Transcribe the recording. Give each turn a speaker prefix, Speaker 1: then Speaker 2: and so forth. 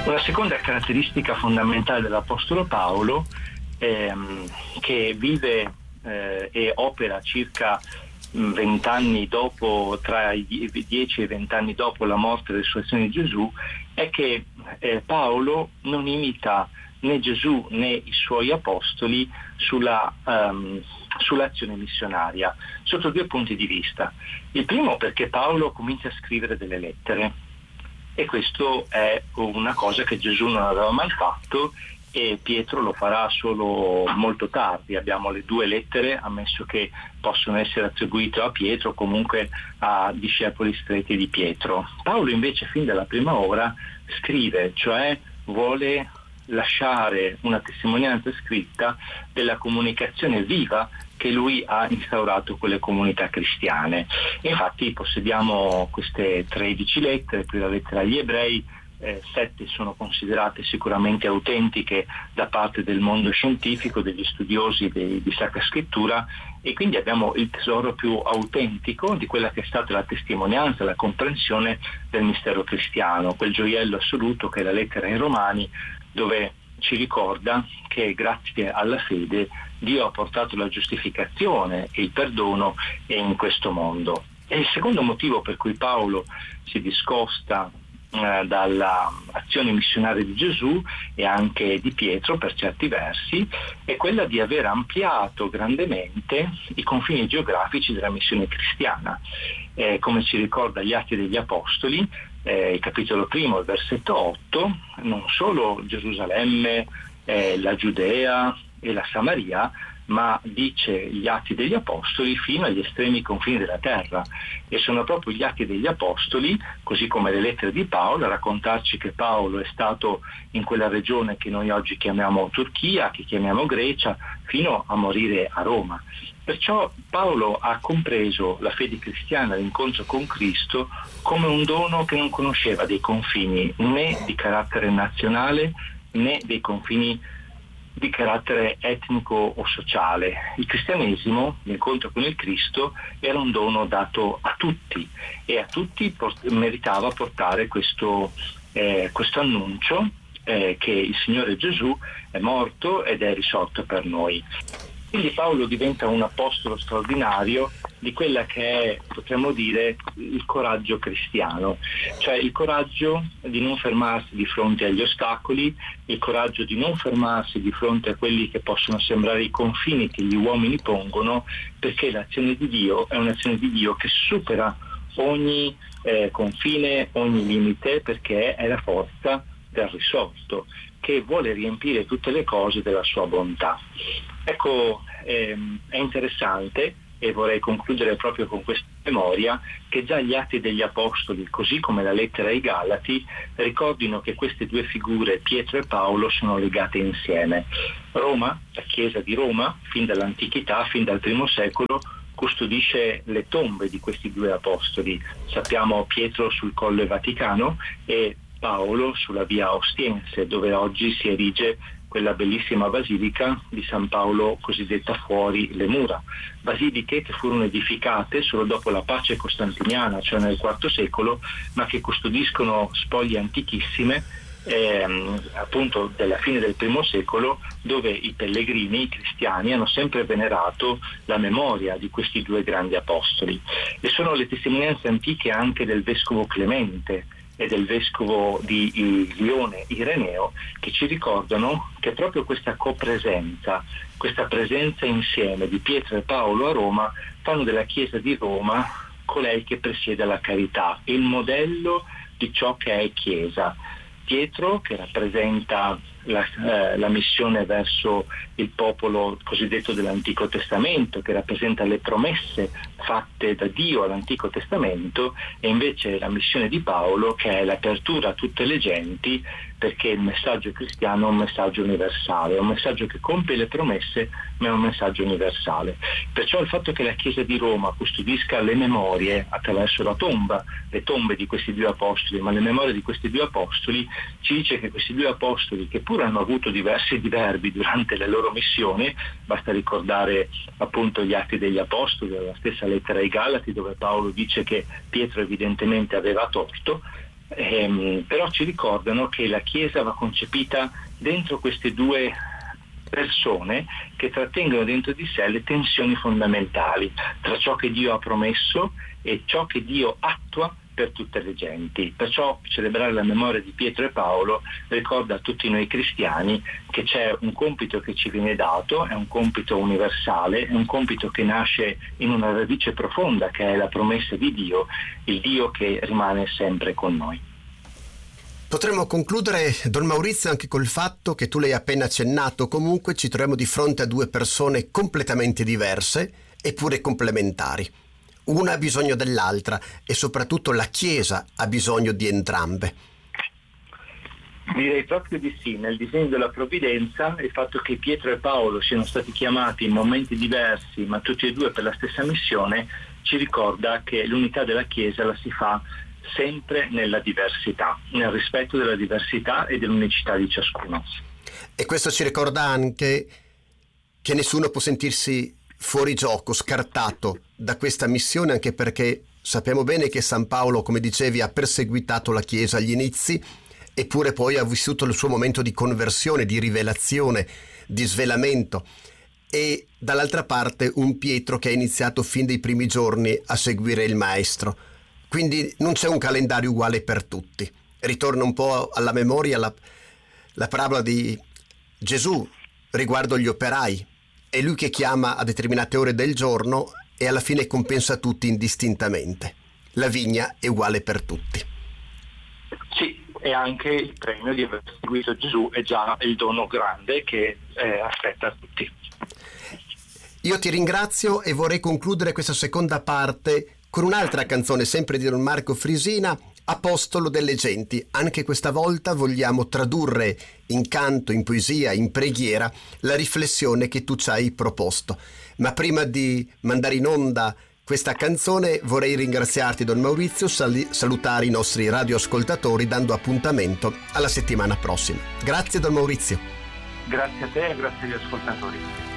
Speaker 1: Una seconda caratteristica fondamentale dell'Apostolo Paolo, che vive e opera circa 20 anni dopo, tra i 10 e i 20 anni dopo la morte e resurrezione di Gesù, è che Paolo non imita né Gesù né i suoi apostoli sull'azione missionaria, sotto due punti di vista. Il primo perché Paolo comincia a scrivere delle lettere, e questo è una cosa che Gesù non aveva mai fatto, e Pietro lo farà solo molto tardi. Abbiamo le due lettere, ammesso che possono essere attribuite a Pietro o comunque a discepoli stretti di Pietro. Paolo invece fin dalla prima ora scrive, cioè vuole lasciare una testimonianza scritta della comunicazione viva che lui ha instaurato con le comunità cristiane. Infatti possediamo queste 13 lettere, più la lettera agli Ebrei. 7 sono considerate sicuramente autentiche da parte del mondo scientifico, degli studiosi di Sacra Scrittura, e quindi abbiamo il tesoro più autentico di quella che è stata la testimonianza, la comprensione del mistero cristiano, quel gioiello assoluto che è la lettera ai Romani, dove ci ricorda che grazie alla fede Dio ha portato la giustificazione e il perdono in questo mondo. E il secondo motivo per cui Paolo si discosta dall'azione missionaria di Gesù e anche di Pietro per certi versi è quella di aver ampliato grandemente i confini geografici della missione cristiana. Come ci ricorda gli Atti degli Apostoli, il capitolo 1, il versetto 8, non solo Gerusalemme, la Giudea e la Samaria, ma dice gli Atti degli Apostoli fino agli estremi confini della terra, e sono proprio gli Atti degli Apostoli, così come le lettere di Paolo, a raccontarci che Paolo è stato in quella regione che noi oggi chiamiamo Turchia, che chiamiamo Grecia, fino a morire a Roma. Perciò Paolo ha compreso la fede cristiana, l'incontro con Cristo, come un dono che non conosceva dei confini né di carattere nazionale né dei confini di carattere etnico o sociale. Il cristianesimo, l'incontro con il Cristo, era un dono dato a tutti, e a tutti meritava portare questo annuncio che il Signore Gesù è morto ed è risorto per noi. Quindi Paolo diventa un apostolo straordinario di quella che è, potremmo dire, il coraggio cristiano, cioè il coraggio di non fermarsi di fronte agli ostacoli, il coraggio di non fermarsi di fronte a quelli che possono sembrare i confini che gli uomini pongono, perché l'azione di Dio è un'azione di Dio che supera ogni confine, ogni limite, perché è la forza del risorto, che vuole riempire tutte le cose della sua bontà. Ecco, è interessante, e vorrei concludere proprio con questa memoria, che già gli Atti degli Apostoli, così come la lettera ai Galati, ricordino che queste due figure, Pietro e Paolo, sono legate insieme. Roma, la Chiesa di Roma, fin dall'antichità, fin dal I secolo, custodisce le tombe di questi due apostoli. Sappiamo Pietro sul Colle Vaticano e Paolo sulla via Ostiense, dove oggi si erige quella bellissima basilica di San Paolo cosiddetta fuori le mura. Basiliche che furono edificate solo dopo la pace costantiniana, cioè nel IV secolo, ma che custodiscono spoglie antichissime, appunto della fine del I secolo, dove i pellegrini, i cristiani, hanno sempre venerato la memoria di questi due grandi apostoli. E sono le testimonianze antiche anche del vescovo Clemente e del vescovo di Lione Ireneo, che ci ricordano che proprio questa copresenza, questa presenza insieme di Pietro e Paolo a Roma, fanno della Chiesa di Roma colei che presiede la carità, il modello di ciò che è Chiesa. Pietro, che rappresenta la missione verso il popolo cosiddetto dell'Antico Testamento, che rappresenta le promesse fatte da Dio all'Antico Testamento, e invece la missione di Paolo, che è l'apertura a tutte le genti, perché il messaggio cristiano è un messaggio universale, è un messaggio che compie le promesse, ma è un messaggio universale. Perciò il fatto che la Chiesa di Roma custodisca le memorie attraverso la tomba, le tombe di questi due apostoli, ma le memorie di questi due apostoli, ci dice che questi due apostoli, che pur hanno avuto diversi diverbi durante le loro missioni, basta ricordare appunto gli Atti degli Apostoli, la stessa lettera ai Galati, dove Paolo dice che Pietro evidentemente aveva torto, però ci ricordano che la Chiesa va concepita dentro queste due persone che trattengono dentro di sé le tensioni fondamentali tra ciò che Dio ha promesso e ciò che Dio attua per tutte le genti. Perciò celebrare la memoria di Pietro e Paolo ricorda a tutti noi cristiani che c'è un compito che ci viene dato, è un compito universale, è un compito che nasce in una radice profonda che è la promessa di Dio, il Dio che rimane sempre con noi.
Speaker 2: Potremmo concludere, Don Maurizio, anche col fatto che tu l'hai appena accennato, comunque ci troviamo di fronte a due persone completamente diverse eppure complementari. Una ha bisogno dell'altra e soprattutto la Chiesa ha bisogno di entrambe.
Speaker 1: Direi proprio di sì. Nel disegno della provvidenza il fatto che Pietro e Paolo siano stati chiamati in momenti diversi ma tutti e due per la stessa missione ci ricorda che l'unità della Chiesa la si fa sempre nella diversità, nel rispetto della diversità e dell'unicità di ciascuno.
Speaker 2: E questo ci ricorda anche che nessuno può sentirsi fuori gioco, scartato da questa missione, anche perché sappiamo bene che San Paolo, come dicevi, ha perseguitato la Chiesa agli inizi, eppure poi ha vissuto il suo momento di conversione, di rivelazione, di svelamento. E dall'altra parte un Pietro che ha iniziato fin dai primi giorni a seguire il Maestro. Quindi non c'è un calendario uguale per tutti. Ritorna un po' alla memoria la parabola di Gesù riguardo gli operai. È lui che chiama a determinate ore del giorno e alla fine compensa tutti indistintamente. La vigna è uguale per tutti.
Speaker 1: Sì, e anche il premio di aver seguito Gesù è già il dono grande che aspetta a tutti.
Speaker 2: Io ti ringrazio e vorrei concludere questa seconda parte con un'altra canzone, sempre di Don Marco Frisina, Apostolo delle genti. Anche questa volta vogliamo tradurre in canto, in poesia, in preghiera la riflessione che tu ci hai proposto. Ma prima di mandare in onda questa canzone vorrei ringraziarti, Don Maurizio, salutare i nostri radioascoltatori dando appuntamento alla settimana prossima. Grazie, Don Maurizio.
Speaker 1: Grazie a te e grazie agli ascoltatori.